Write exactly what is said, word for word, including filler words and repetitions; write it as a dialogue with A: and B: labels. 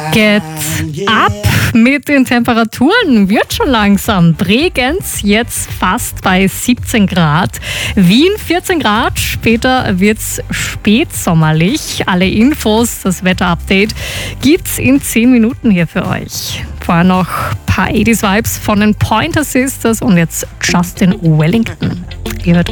A: Geht's ab mit den Temperaturen, wird schon langsam. Bregenz jetzt fast bei siebzehn Grad, Wien vierzehn Grad, später wird's spätsommerlich. Alle Infos, das Wetterupdate gibt's in zehn Minuten hier für euch. Vorher noch ein paar eighties Vibes von den Pointer Sisters und jetzt Justin Wellington. Ihr hört